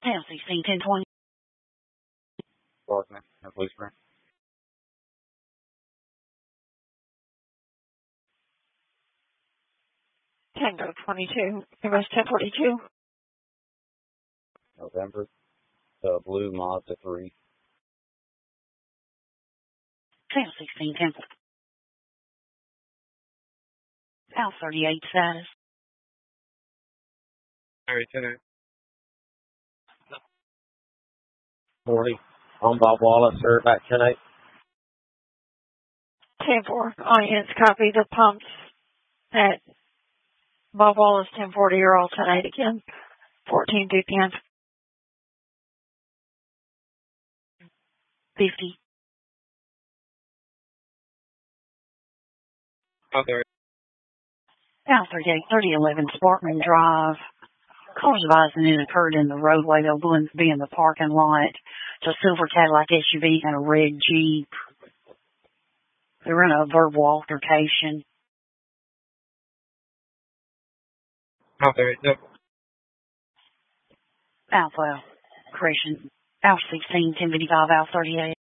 Town 16, 1020. Barkman, police rank. Tango 22, MS 1042. November, blue Mazda 3. Town 16, 10. Al 38 status. Alright, 10. Morning. I'm Bob Wallace, sir, back 10-8. 10-4. Audience copy the pumps at Bob Wallace 1040 or all 10-8 again. 14 Duquesne. 50. Okay. Al 38, 3011 Sparkman Drive. Cars of accident occurred in the roadway. They'll be in the parking lot. It's a silver Cadillac SUV and a red Jeep. They were in a verbal altercation. Okay, yep. Alpha, correction, Alpha 16, 1055, Alpha 38.